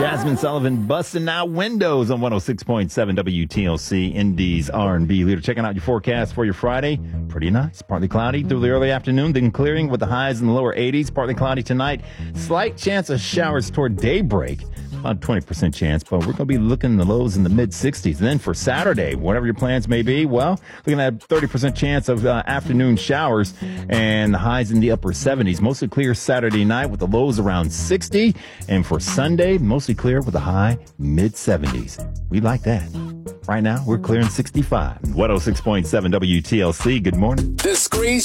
Jasmine Sullivan busting out windows on 106.7 WTLC, Indy's R&B leader. Checking out your forecast for your Friday. Pretty nice. Partly cloudy through the early afternoon, then clearing with the highs in the lower 80s. Partly cloudy tonight. Slight chance of showers toward daybreak. About a 20% chance, but we're going to be looking at the lows in the mid-60s. Then for Saturday, whatever your plans may be, well, we're going to have 30% chance of afternoon showers and the highs in the upper 70s. Mostly clear Saturday night with the lows around 60. And for Sunday, mostly clear with a high mid-70s. We like that. Right now, we're clearing 65. 106.7 WTLC. Good morning. The Screen